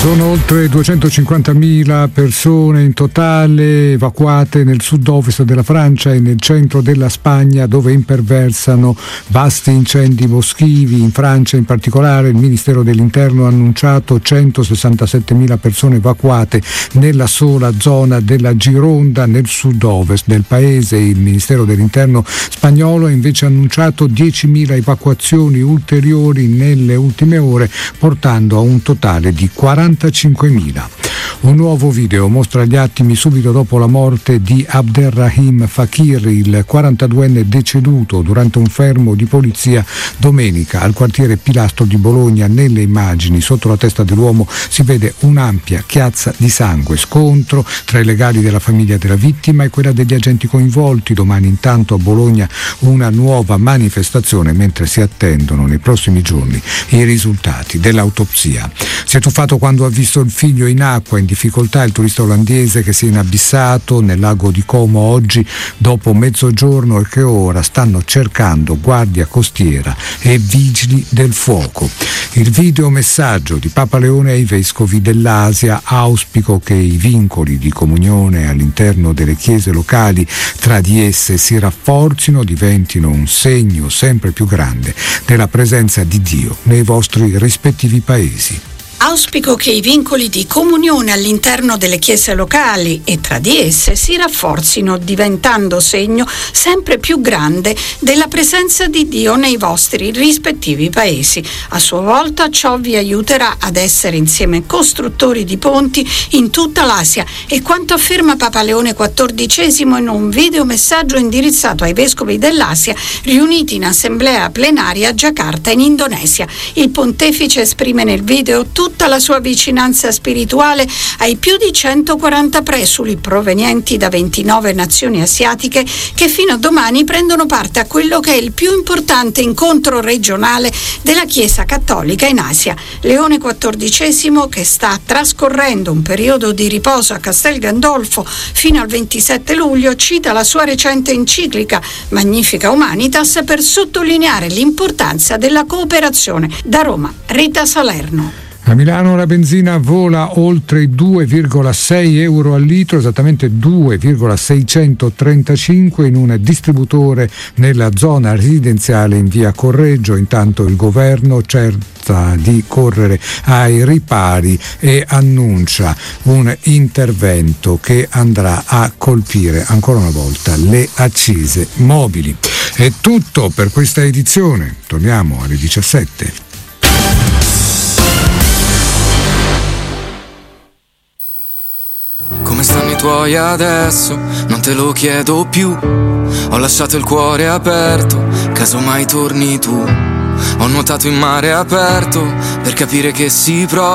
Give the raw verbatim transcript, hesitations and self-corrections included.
Sono oltre duecentocinquantamila persone in totale evacuate nel sud-ovest della Francia e nel centro della Spagna, dove imperversano vasti incendi boschivi. In Francia in particolare il Ministero dell'Interno ha annunciato centosessantasettemila persone evacuate nella sola zona della Gironda nel sud-ovest del paese. Il Ministero dell'Interno spagnolo ha invece annunciato diecimila evacuazioni ulteriori nelle ultime ore, portando a un totale di quarantacinquemila. Un nuovo video mostra gli attimi subito dopo la morte di Abderrahim Fakir, il quarantaduenne deceduto durante un fermo di polizia domenica al quartiere Pilastro di Bologna. Nelle immagini sotto la testa dell'uomo si vede un'ampia chiazza di sangue. Scontro tra i legali della famiglia della vittima e quella degli agenti coinvolti. Domani intanto a Bologna una nuova manifestazione, mentre si attendono nei prossimi giorni i risultati dell'autopsia. Si è tuffato quando ha visto il figlio in acqua. In difficoltà il turista olandese che si è inabissato nel lago di Como oggi dopo mezzogiorno e che ora stanno cercando guardia costiera e vigili del fuoco. Il videomessaggio di Papa Leone ai vescovi dell'Asia: auspico che i vincoli di comunione all'interno delle chiese locali tra di esse si rafforzino, diventino un segno sempre più grande della presenza di Dio nei vostri rispettivi paesi. Auspico che i vincoli di comunione all'interno delle chiese locali e tra di esse si rafforzino, diventando segno sempre più grande della presenza di Dio nei vostri rispettivi paesi. A sua volta ciò vi aiuterà ad essere insieme costruttori di ponti in tutta l'Asia, e quanto afferma Papa Leone quattordicesimo in un videomessaggio indirizzato ai vescovi dell'Asia riuniti in assemblea plenaria a Giacarta in Indonesia. Il pontefice esprime nel video tutto tutta la sua vicinanza spirituale ai più di centoquaranta presuli provenienti da ventinove nazioni asiatiche che fino a domani prendono parte a quello che è il più importante incontro regionale della Chiesa Cattolica in Asia. Leone quattordicesimo, che sta trascorrendo un periodo di riposo a Castel Gandolfo fino al ventisette luglio, cita la sua recente enciclica Magnifica Humanitas per sottolineare l'importanza della cooperazione. Da Roma, Rita Salerno. A Milano la benzina vola oltre i due virgola sei euro al litro, esattamente due virgola seicentotrentacinque in un distributore nella zona residenziale in via Correggio. Intanto il governo cerca di correre ai ripari e annuncia un intervento che andrà a colpire ancora una volta le accise mobili. È tutto per questa edizione, torniamo alle diciassette. Come stanno i tuoi adesso? Non te lo chiedo più. Ho lasciato il cuore aperto, caso mai torni tu. Ho nuotato in mare aperto per capire che si prova